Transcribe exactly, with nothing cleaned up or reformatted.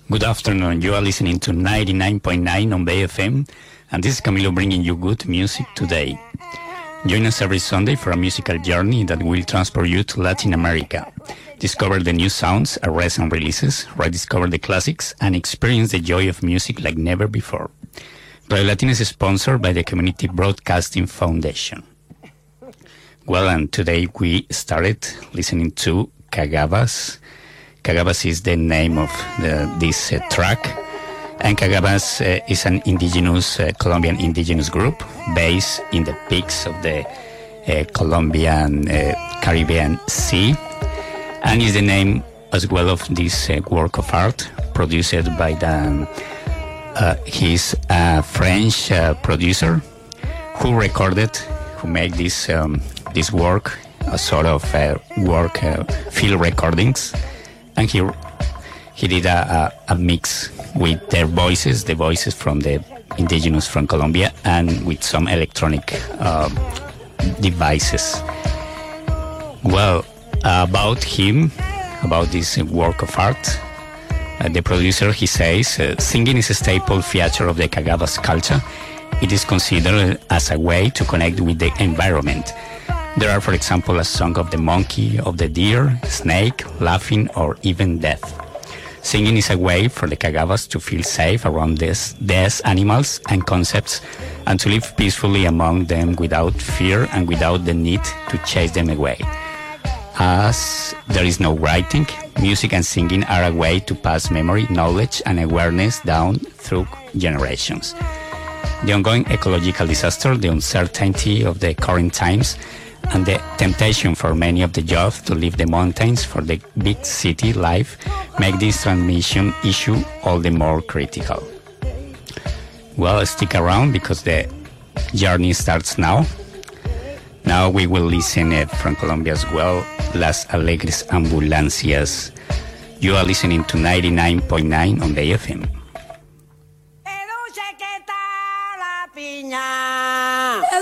Good afternoon. You are listening to ninety-nine point nine on Bay F M, and this is Camilo bringing you good music today. Join us every Sunday for a musical journey that will transport you to Latin America. Discover the new sounds, arrests and releases, rediscover the classics, and experience the joy of music like never before. Radio Latina is sponsored by the Community Broadcasting Foundation. Well, and today we started listening to Cagabas. Cagabas is the name of the, this uh, track, and Cagabas uh, is an indigenous, uh, Colombian indigenous group based in the peaks of the uh, Colombian uh, Caribbean Sea, and is the name as well of this uh, work of art produced by the, uh, his uh, French uh, producer who recorded, who made this um, this work, a sort of uh, work, uh, field recordings. And he he did a, a, a mix with their voices, the voices from the indigenous from Colombia, and with some electronic uh, devices. Well, about him, about this work of art, uh, the producer, he says, uh, singing is a staple feature of the Cagabas culture. It is considered as a way to connect with the environment. There are, for example, a song of the monkey, of the deer, snake, laughing, or even death. Singing is a way for the Cagabas to feel safe around these, these animals and concepts, and to live peacefully among them without fear and without the need to chase them away. As there is no writing, music and singing are a way to pass memory, knowledge, and awareness down through generations. The ongoing ecological disaster, the uncertainty of the current times, and the temptation for many of the youth to leave the mountains for the big city life make this transmission issue all the more critical. Well, stick around because the journey starts now. Now we will listen uh, from Colombia as well, Las Alegres Ambulancias. You are listening to ninety-nine point nine on the F M.